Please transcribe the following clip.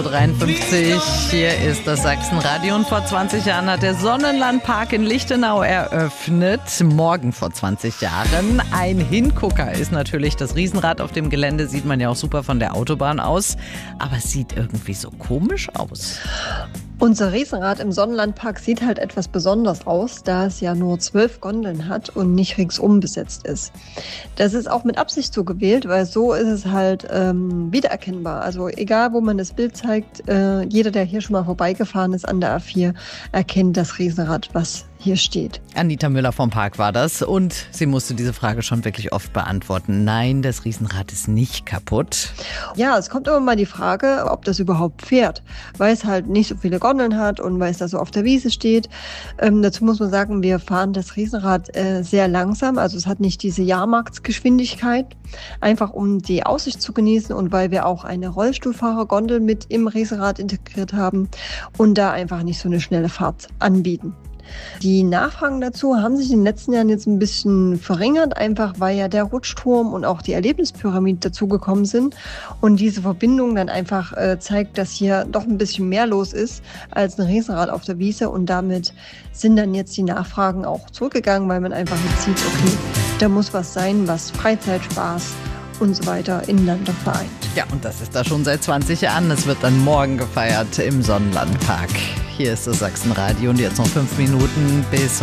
53, hier ist das Sachsenradio und vor 20 Jahren hat der Sonnenlandpark in Lichtenau eröffnet. Morgen vor 20 Jahren. Ein Hingucker ist natürlich das Riesenrad auf dem Gelände, sieht man ja auch super von der Autobahn aus, aber es sieht irgendwie so komisch aus. Unser Riesenrad im Sonnenlandpark sieht halt etwas besonders aus, da es ja nur 12 Gondeln hat und nicht ringsum besetzt ist. Das ist auch mit Absicht so gewählt, weil so ist es halt wiedererkennbar. Also egal, wo man das Bild zeigt, jeder, der hier schon mal vorbeigefahren ist an der A4, erkennt das Riesenrad, was hier steht. Anita Müller vom Park war das und sie musste diese Frage schon wirklich oft beantworten. Nein, das Riesenrad ist nicht kaputt. Ja, es kommt immer mal die Frage, ob das überhaupt fährt, weil es halt nicht so viele Gondeln hat und weil es da so auf der Wiese steht. Dazu muss man sagen, wir fahren das Riesenrad sehr langsam, also es hat nicht diese Jahrmarktsgeschwindigkeit, einfach um die Aussicht zu genießen und weil wir auch eine Rollstuhlfahrergondel mit im Riesenrad integriert haben und da einfach nicht so eine schnelle Fahrt anbieten. Die Nachfragen dazu haben sich in den letzten Jahren jetzt ein bisschen verringert, einfach weil ja der Rutschturm und auch die Erlebnispyramide dazugekommen sind und diese Verbindung dann einfach zeigt, dass hier doch ein bisschen mehr los ist als ein Riesenrad auf der Wiese und damit sind dann jetzt die Nachfragen auch zurückgegangen, weil man einfach jetzt sieht, okay, da muss was sein, was Freizeit, Spaß und so weiter ineinander vereint. Ja, und das ist da schon seit 20 Jahren. Es wird dann morgen gefeiert im Sonnenlandpark. Hier ist das Sachsenradio und jetzt noch 5 Minuten bis